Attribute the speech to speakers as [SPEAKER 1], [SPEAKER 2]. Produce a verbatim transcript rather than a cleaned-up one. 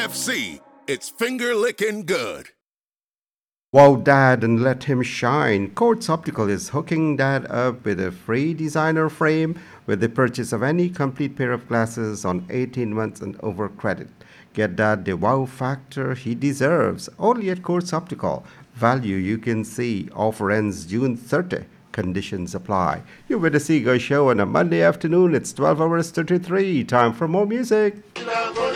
[SPEAKER 1] F C, it's finger licking good.
[SPEAKER 2] Wow, Dad, and let him shine. Quartz Optical is hooking Dad up with a free designer frame with the purchase of any complete pair of glasses on eighteen months and over credit. Get Dad the wow factor he deserves. Only at Quartz Optical. Value you can see. Offer ends June thirtieth. Conditions apply. You're with the Seagull Show on a Monday afternoon. It's twelve hours thirty-three. Time for more music.